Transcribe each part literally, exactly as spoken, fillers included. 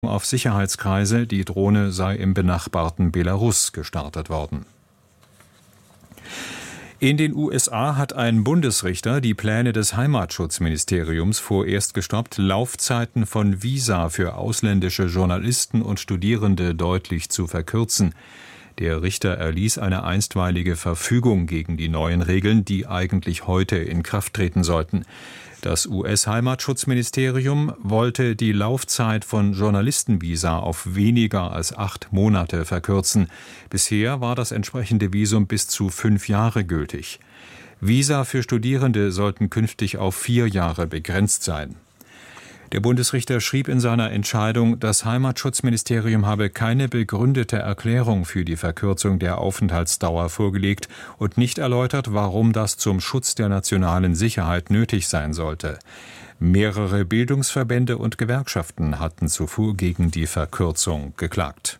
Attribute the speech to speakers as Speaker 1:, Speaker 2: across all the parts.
Speaker 1: auf Sicherheitskreise, die Drohne sei im benachbarten Belarus gestartet worden. In den U S A hat ein Bundesrichter die Pläne des Heimatschutzministeriums vorerst gestoppt, Laufzeiten von Visa für ausländische Journalisten und Studierende deutlich zu verkürzen. Der Richter erließ eine einstweilige Verfügung gegen die neuen Regeln, die eigentlich heute in Kraft treten sollten. Das U S-Heimatschutzministerium wollte die Laufzeit von Journalistenvisa auf weniger als acht Monate verkürzen. Bisher war das entsprechende Visum bis zu fünf Jahre gültig. Visa für Studierende sollten künftig auf vier Jahre begrenzt sein. Der Bundesrichter schrieb in seiner Entscheidung, das Heimatschutzministerium habe keine begründete Erklärung für die Verkürzung der Aufenthaltsdauer vorgelegt und nicht erläutert, warum das zum Schutz der nationalen Sicherheit nötig sein sollte. Mehrere Bildungsverbände und Gewerkschaften hatten zuvor gegen die Verkürzung geklagt.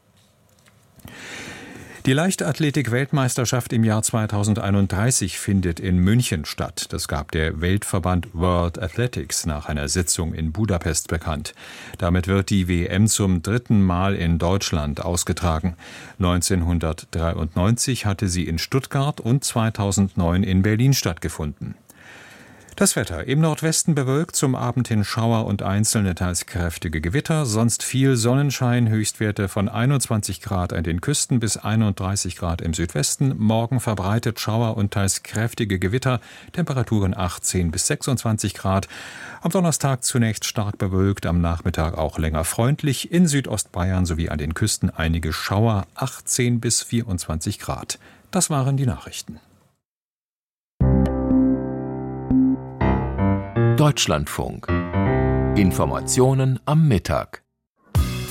Speaker 1: Die Leichtathletik-Weltmeisterschaft im Jahr zweitausendeinunddreißig findet in München statt. Das gab der Weltverband World Athletics nach einer Sitzung in Budapest bekannt. Damit wird die W M zum dritten Mal in Deutschland ausgetragen. neunzehnhundertdreiundneunzig hatte sie in Stuttgart und zweitausendneun in Berlin stattgefunden. Das Wetter: Im Nordwesten bewölkt, zum Abend hin Schauer und einzelne teils kräftige Gewitter, sonst viel Sonnenschein, Höchstwerte von einundzwanzig Grad an den Küsten bis einunddreißig Grad im Südwesten, morgen verbreitet Schauer und teils kräftige Gewitter, Temperaturen achtzehn bis sechsundzwanzig Grad. Am Donnerstag zunächst stark bewölkt, am Nachmittag auch länger freundlich, in Südostbayern sowie an den Küsten einige Schauer, achtzehn bis vierundzwanzig Grad. Das waren die Nachrichten.
Speaker 2: Deutschlandfunk. Informationen am Mittag.